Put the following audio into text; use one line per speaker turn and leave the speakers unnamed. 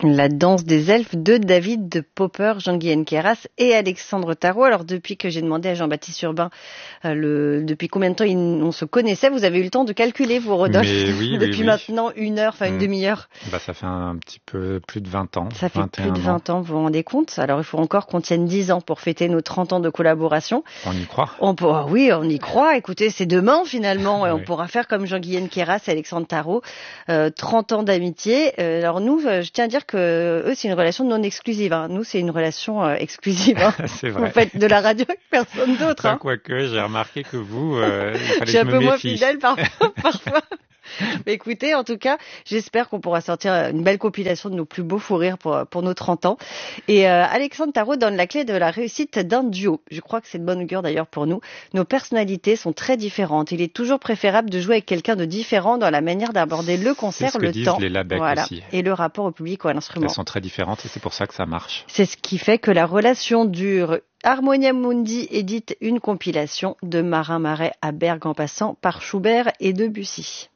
La danse des elfes de David Popper, Jean-Guyen Queyras et Alexandre Tarot. Alors depuis que j'ai demandé à Jean-Baptiste Urbain depuis combien de temps on se connaissait, vous avez eu le temps de calculer, vous, Rodolphe?
Oui,
depuis
oui.
maintenant une heure, une demi-heure.
Ça fait un petit peu plus de 20 ans.
Ça fait plus de 20 ans, vous vous rendez compte? Alors il faut encore qu'on tienne 10 ans pour fêter nos 30 ans de collaboration.
On y croit?
Oui, on y croit. Écoutez, c'est demain finalement et on
Oui.
pourra faire comme Jean-Guyen Queyras et Alexandre Tarot, 30 ans d'amitié. Alors nous, je tiens à dire que eux, c'est une relation non exclusive. Hein. Nous, c'est une relation exclusive. Hein.
C'est vrai.
Vous faites de la radio avec personne d'autre. Hein.
Quoique, j'ai remarqué que vous, il fallait que
je suis un peu moins
méfie.
fidèle parfois. Mais écoutez, en tout cas, j'espère qu'on pourra sortir une belle compilation de nos plus beaux fous rires pour nos 30 ans. Et Alexandre Tarot donne la clé de la réussite d'un duo. Je crois que c'est de bonne augure d'ailleurs pour nous. Nos personnalités sont très différentes. Il est toujours préférable de jouer avec quelqu'un de différent dans la manière d'aborder le concert,
c'est ce que
le
disent
temps,
les Labec aussi.
et le rapport au public ou à l'instrument.
Elles sont très différentes et c'est pour ça que ça marche.
C'est ce qui fait que la relation dure. Harmonia Mundi édite une compilation de Marin Marais à Bergue en passant par Schubert et Debussy.